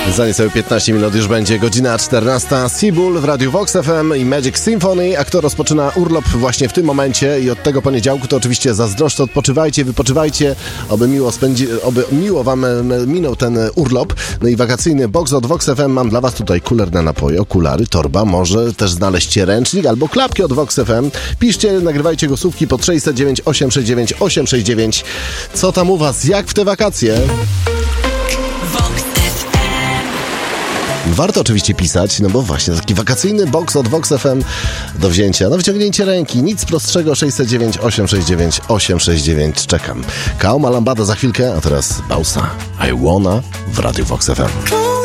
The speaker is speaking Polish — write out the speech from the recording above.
Za niecałe 15 minut już będzie godzina 14. Seabull w Radiu Vox FM i Magic Symphony, a kto rozpoczyna urlop właśnie w tym momencie i od tego poniedziałku, to oczywiście zazdroszczę, odpoczywajcie, wypoczywajcie, oby miło wam minął ten urlop. No i wakacyjny box od Vox FM. Mam dla was tutaj kuler na napoje, okulary, torba, może też znaleźćcie ręcznik albo klapki od Vox FM. Piszcie, nagrywajcie głosówki pod 609 869 869. Co tam u was? Jak w te wakacje? Warto oczywiście pisać, no bo właśnie taki wakacyjny box od Vox FM do wzięcia, no wyciągnięcie ręki, nic prostszego. 609 869 869. Czekam. Kauma Lambada za chwilkę, a teraz Bausa I Wanna w Radiu Vox FM.